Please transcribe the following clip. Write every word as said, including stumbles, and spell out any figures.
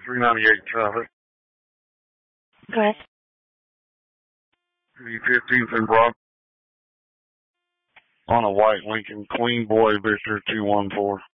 three ninety-eight traffic. Go ahead. The fifteenth and Broad. On a white Lincoln, Queen Boy Victor two one four.